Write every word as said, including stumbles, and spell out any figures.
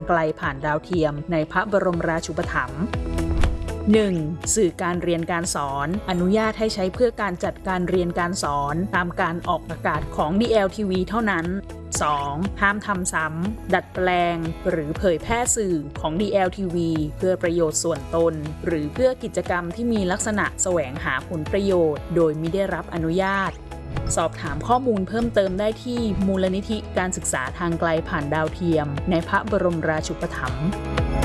ไกลผ่านดาวเทียมในพระบรมราชูปถัมภ์ หนึ่ง. สื่อการเรียนการสอนอนุญาตให้ใช้เพื่อการจัดการเรียนการสอนตามการออกอากาศของ ดี แอล ที วี เท่านั้น สอง. ห้ามทำซ้ำดัดแปลงหรือเผยแพร่สื่อของ ดี แอล ที วี เพื่อประโยชน์ส่วนตนหรือเพื่อกิจกรรมที่มีลักษณะแสวงหาผลประโยชน์โดยมิได้รับอนุญาตสอบถามข้อมูลเพิ่มเติมได้ที่มูลนิธิการศึกษาทางไกลผ่านดาวเทียมในพระบรมราชูปถัมภ์